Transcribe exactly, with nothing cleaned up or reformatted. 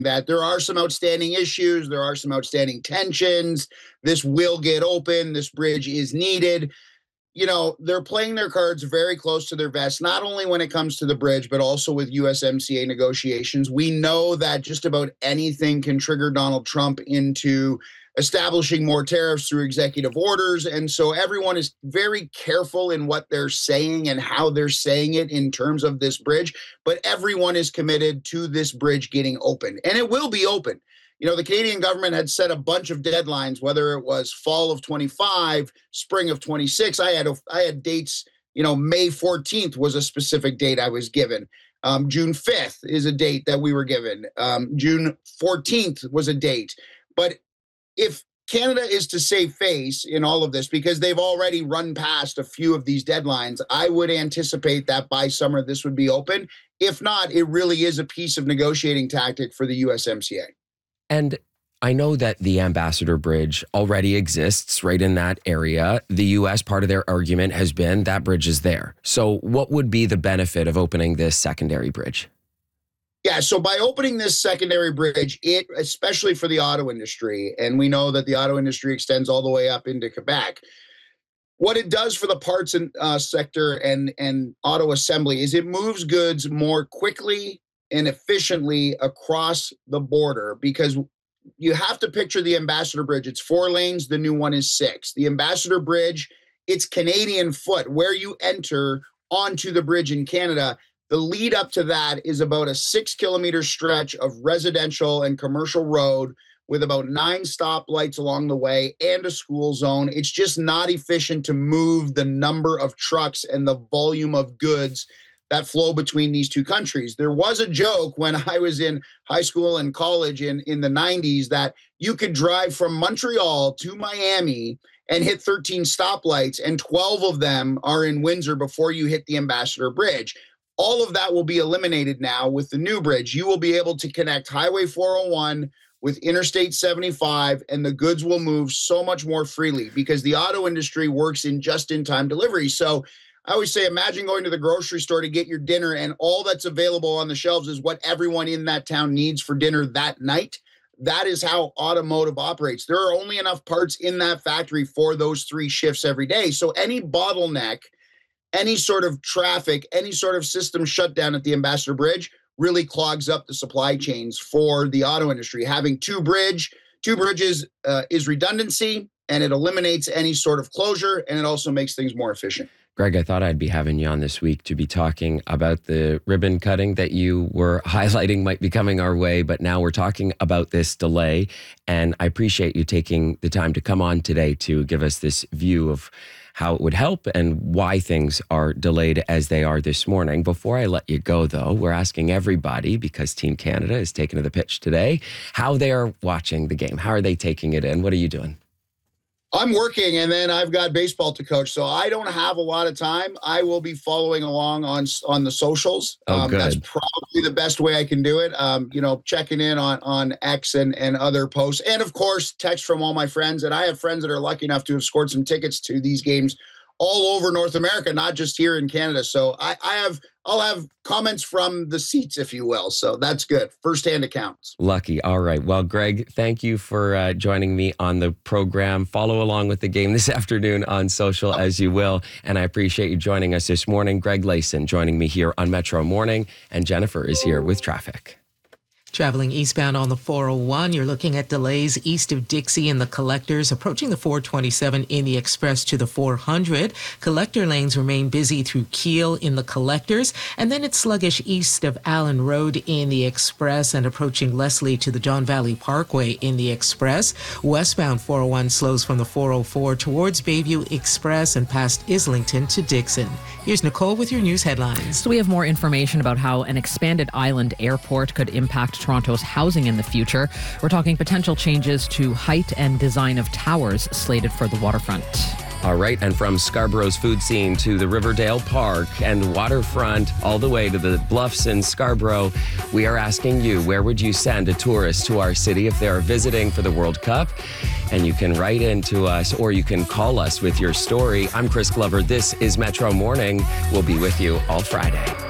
that there are some outstanding issues, there are some outstanding tensions. This will get open. This bridge is needed. You know, they're playing their cards very close to their vest, not only when it comes to the bridge, but also with U S M C A negotiations. We know that just about anything can trigger Donald Trump into establishing more tariffs through executive orders. And so everyone is very careful in what they're saying and how they're saying it in terms of this bridge. But everyone is committed to this bridge getting open, and it will be open. You know, the Canadian government had set a bunch of deadlines, whether it was fall of twenty-five, spring of twenty-six. I had a, I had dates, you know, May fourteenth was a specific date I was given. Um, June fifth is a date that we were given. Um, June fourteenth was a date. But if Canada is to save face in all of this, because they've already run past a few of these deadlines, I would anticipate that by summer this would be open. If not, it really is a piece of negotiating tactic for the U S M C A. And I know that the Ambassador Bridge already exists right in that area. The U S, part of their argument has been that bridge is there. So what would be the benefit of opening this secondary bridge? Yeah, so by opening this secondary bridge, it, especially for the auto industry, and we know that the auto industry extends all the way up into Quebec, what it does for the parts and uh, sector and, and auto assembly is it moves goods more quickly and efficiently across the border, because you have to picture the Ambassador Bridge. It's four lanes. The new one is six. The Ambassador Bridge, it's Canadian foot, where you enter onto the bridge in Canada. The lead up to that is about a six kilometer stretch of residential and commercial road with about nine stoplights along the way and a school zone. It's just not efficient to move the number of trucks and the volume of goods that flow between these two countries. There was a joke when I was in high school and college in, in the nineties that you could drive from Montreal to Miami and hit thirteen stoplights, and twelve of them are in Windsor before you hit the Ambassador Bridge. All of that will be eliminated now with the new bridge. You will be able to connect Highway four oh one with Interstate seventy-five, and the goods will move so much more freely because the auto industry works in just-in-time delivery. So I always say, imagine going to the grocery store to get your dinner, and all that's available on the shelves is what everyone in that town needs for dinner that night. That is how automotive operates. There are only enough parts in that factory for those three shifts every day. So any bottleneck, any sort of traffic, any sort of system shutdown at the Ambassador Bridge really clogs up the supply chains for the auto industry. Having two bridge, two bridges uh, is redundancy, and it eliminates any sort of closure, and it also makes things more efficient. Greg, I thought I'd be having you on this week to be talking about the ribbon cutting that you were highlighting might be coming our way, but now we're talking about this delay, and I appreciate you taking the time to come on today to give us this view of how it would help and why things are delayed as they are this morning. Before I let you go, though, we're asking everybody, because Team Canada is taking to the pitch today, how they are watching the game. How are they taking it in? What are you doing? I'm working, and then I've got baseball to coach, so I don't have a lot of time. I will be following along on on the socials. Oh, um, good. That's probably the best way I can do it. Um, you know, checking in on on X and, and other posts, and of course, text from all my friends. And I have friends that are lucky enough to have scored some tickets to these games all over North America, not just here in Canada. So I, I have, I'll have comments from the seats, if you will. So that's good. Firsthand accounts. Lucky. All right. Well, Greg, thank you for uh, joining me on the program. Follow along with the game this afternoon on social as you will. And I appreciate you joining us this morning. Greg Layson joining me here on Metro Morning, and Jennifer is here with traffic. Traveling eastbound on the four oh one, you're looking at delays east of Dixie in the collectors, approaching the four twenty-seven in the express to the four hundred. Collector lanes remain busy through Kiel in the collectors, and then it's sluggish east of Allen Road in the express and approaching Leslie to the Don Valley Parkway in the express. Westbound four oh one slows from the four oh four towards Bayview Express and past Islington to Dixon. Here's Nicole with your news headlines. So we have more information about how an expanded island airport could impact Toronto's housing in the future. We're talking potential changes to height and design of towers slated for the waterfront. All right, and from Scarborough's food scene to the Riverdale Park and waterfront all the way to the bluffs in Scarborough, we are asking you, where would you send a tourist to our city if they are visiting for the World Cup? And you can write in to us or you can call us with your story. I'm Chris Glover. This is Metro Morning. We'll be with you all Friday.